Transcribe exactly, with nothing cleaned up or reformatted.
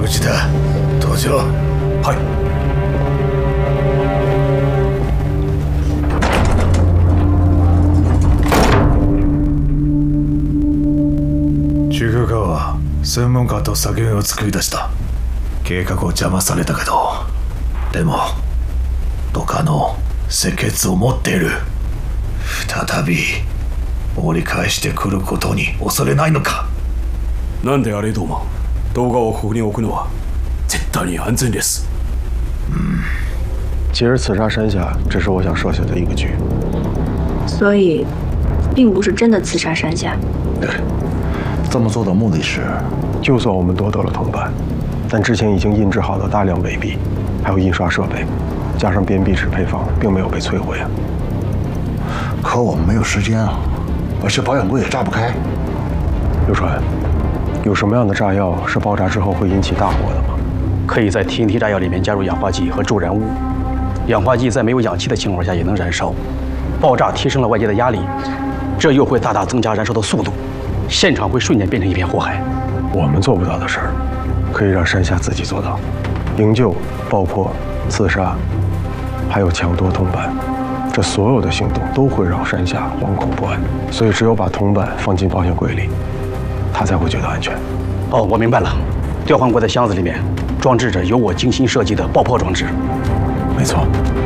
藤田、東條。 はい。 中華化は専門家と作品を作り出した。計画を邪魔されたけど、でもどかの赤血を持っている。再び折り返してくることに恐れないのか。 なんであれども、動画をここに置くのは絶対に安全です。 嗯，其实刺杀山下只是我想设下的一个局， 所以并不是真的刺杀山下。 对，这么做的目的是， 就算我们夺得了铜板，但之前已经印制好的大量伪币，还有印刷设备，加上编币纸配方，并没有被摧毁啊。 可我们没有时间啊，而且保险柜也炸不开。 刘传，有什么样的炸药是爆炸之后会引起大火的吗？ 可以在 T N T 炸药里面加入氧化剂和助燃物，氧化剂在没有氧气的情况下也能燃烧，爆炸提升了外界的压力，这又会大大增加燃烧的速度，现场会瞬间变成一片火海。 我们做不到的事儿，可以让山下自己做到。营救、爆破、刺杀，还有抢夺铜板，这所有的行动都会让山下惶恐不安。所以只有把铜板放进保险柜里，他才会觉得安全。 哦，我明白了，调换过的箱子里面装置着由我精心设计的爆破装置。 没错。